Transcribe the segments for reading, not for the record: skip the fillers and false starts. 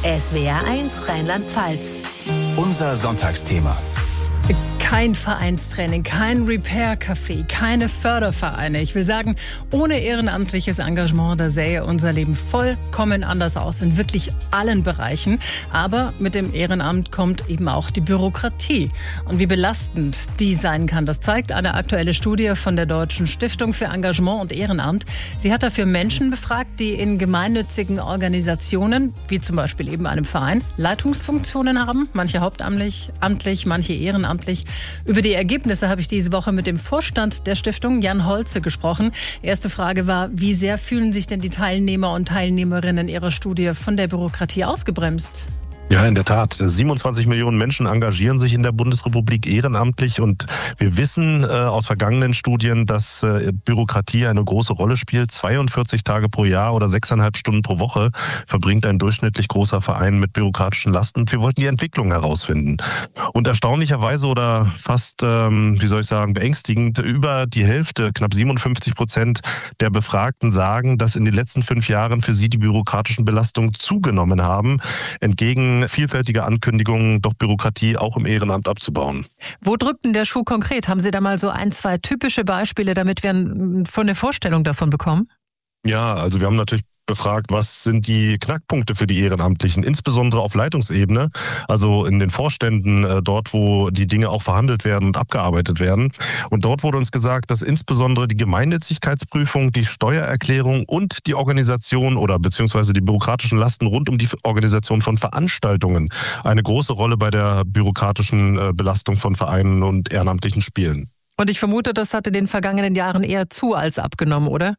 SWR1 Rheinland-Pfalz. Unser Sonntagsthema. Kein Vereinstraining, kein Repair-Café, keine Fördervereine. Ich will sagen, ohne ehrenamtliches Engagement, da sähe unser Leben vollkommen anders aus, in wirklich allen Bereichen. Aber mit dem Ehrenamt kommt eben auch die Bürokratie. Und wie belastend die sein kann, das zeigt eine aktuelle Studie von der Deutschen Stiftung für Engagement und Ehrenamt. Sie hat dafür Menschen befragt, die in gemeinnützigen Organisationen, wie zum Beispiel eben einem Verein, Leitungsfunktionen haben. Manche hauptamtlich, manche ehrenamtlich. Über die Ergebnisse habe ich diese Woche mit dem Vorstand der Stiftung, Jan Holze, gesprochen. Erste Frage war, wie sehr fühlen sich denn die Teilnehmer und Teilnehmerinnen ihrer Studie von der Bürokratie ausgebremst? Ja, in der Tat. 27 Millionen Menschen engagieren sich in der Bundesrepublik ehrenamtlich und wir wissen aus vergangenen Studien, dass Bürokratie eine große Rolle spielt. 42 Tage pro Jahr oder 6,5 Stunden pro Woche verbringt ein durchschnittlich großer Verein mit bürokratischen Lasten. Wir wollten die Entwicklung herausfinden. Und erstaunlicherweise oder fast, beängstigend, über die Hälfte, knapp 57% der Befragten sagen, dass in den letzten 5 Jahren für sie die bürokratischen Belastungen zugenommen haben, entgegen vielfältige Ankündigungen, doch Bürokratie auch im Ehrenamt abzubauen. Wo drückt denn der Schuh konkret? Haben Sie da mal so 1, 2 typische Beispiele, damit wir eine Vorstellung davon bekommen? Ja, also wir haben natürlich befragt, was sind die Knackpunkte für die Ehrenamtlichen, insbesondere auf Leitungsebene, also in den Vorständen, dort, wo die Dinge auch verhandelt werden und abgearbeitet werden. Und dort wurde uns gesagt, dass insbesondere die Gemeinnützigkeitsprüfung, die Steuererklärung und die Organisation oder beziehungsweise die bürokratischen Lasten rund um die Organisation von Veranstaltungen eine große Rolle bei der bürokratischen Belastung von Vereinen und Ehrenamtlichen spielen. Und ich vermute, das hat in den vergangenen Jahren eher zu als abgenommen, oder?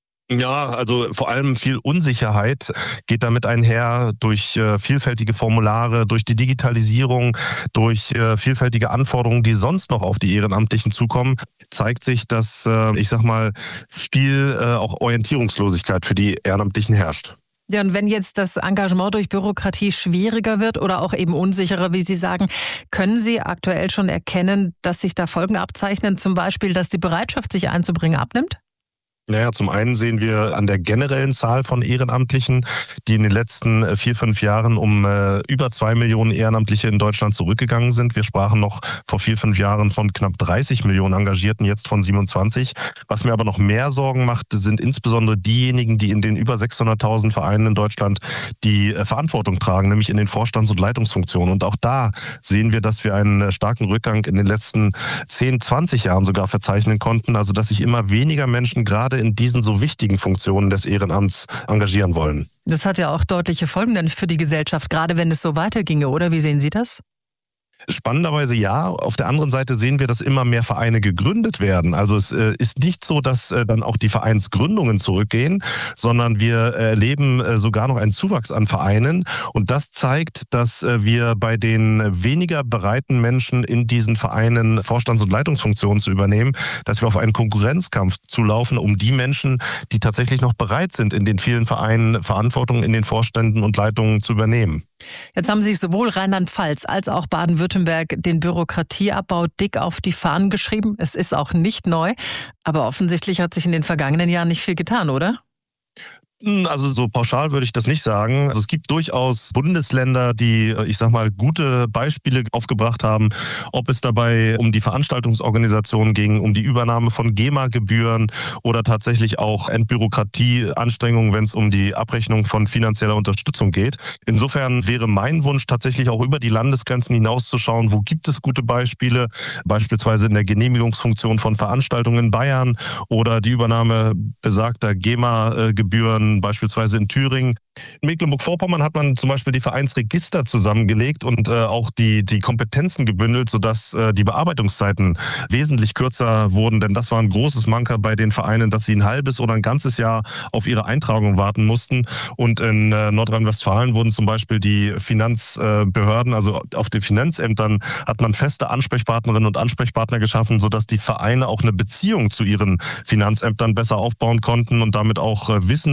Ja, also vor allem viel Unsicherheit geht damit einher durch vielfältige Formulare, durch die Digitalisierung, durch vielfältige Anforderungen, die sonst noch auf die Ehrenamtlichen zukommen, zeigt sich, dass, viel auch Orientierungslosigkeit für die Ehrenamtlichen herrscht. Ja, und wenn jetzt das Engagement durch Bürokratie schwieriger wird oder auch eben unsicherer, wie Sie sagen, können Sie aktuell schon erkennen, dass sich da Folgen abzeichnen, zum Beispiel, dass die Bereitschaft, sich einzubringen, abnimmt? Naja, zum einen sehen wir an der generellen Zahl von Ehrenamtlichen, die in den letzten 4, 5 Jahren um über 2 Millionen Ehrenamtliche in Deutschland zurückgegangen sind. Wir sprachen noch vor 4, 5 Jahren von knapp 30 Millionen Engagierten, jetzt von 27. Was mir aber noch mehr Sorgen macht, sind insbesondere diejenigen, die in den über 600.000 Vereinen in Deutschland die Verantwortung tragen, nämlich in den Vorstands- und Leitungsfunktionen. Und auch da sehen wir, dass wir einen starken Rückgang in den letzten 10, 20 Jahren sogar verzeichnen konnten. Also dass sich immer weniger Menschen gerade in diesen so wichtigen Funktionen des Ehrenamts engagieren wollen. Das hat ja auch deutliche Folgen dann für die Gesellschaft, gerade wenn es so weiterginge, oder? Wie sehen Sie das? Spannenderweise ja. Auf der anderen Seite sehen wir, dass immer mehr Vereine gegründet werden. Also es ist nicht so, dass dann auch die Vereinsgründungen zurückgehen, sondern wir erleben sogar noch einen Zuwachs an Vereinen. Und das zeigt, dass wir bei den weniger bereiten Menschen in diesen Vereinen Vorstands- und Leitungsfunktionen zu übernehmen, dass wir auf einen Konkurrenzkampf zulaufen, um die Menschen, die tatsächlich noch bereit sind, in den vielen Vereinen Verantwortung in den Vorständen und Leitungen zu übernehmen. Jetzt haben sich sowohl Rheinland-Pfalz als auch Baden-Württemberg den Bürokratieabbau dick auf die Fahnen geschrieben. Es ist auch nicht neu, aber offensichtlich hat sich in den vergangenen Jahren nicht viel getan, oder? Also so pauschal würde ich das nicht sagen. Also es gibt durchaus Bundesländer, die, gute Beispiele aufgebracht haben, ob es dabei um die Veranstaltungsorganisation ging, um die Übernahme von GEMA-Gebühren oder tatsächlich auch Entbürokratieanstrengungen, wenn es um die Abrechnung von finanzieller Unterstützung geht. Insofern wäre mein Wunsch tatsächlich auch über die Landesgrenzen hinauszuschauen, wo gibt es gute Beispiele, beispielsweise in der Genehmigungsfunktion von Veranstaltungen in Bayern oder die Übernahme besagter GEMA-Gebühren beispielsweise in Thüringen. In Mecklenburg-Vorpommern hat man zum Beispiel die Vereinsregister zusammengelegt und auch die Kompetenzen gebündelt, sodass die Bearbeitungszeiten wesentlich kürzer wurden. Denn das war ein großes Manker bei den Vereinen, dass sie ein halbes oder ein ganzes Jahr auf ihre Eintragung warten mussten. Und in Nordrhein-Westfalen wurden zum Beispiel die Finanzbehörden, also auf den Finanzämtern, hat man feste Ansprechpartnerinnen und Ansprechpartner geschaffen, sodass die Vereine auch eine Beziehung zu ihren Finanzämtern besser aufbauen konnten und damit auch wissen,